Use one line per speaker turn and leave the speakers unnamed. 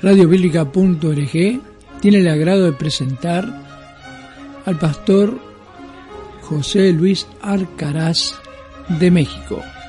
radiobiblica.org tiene el agrado de presentar al pastor José Luis Alcaraz de México.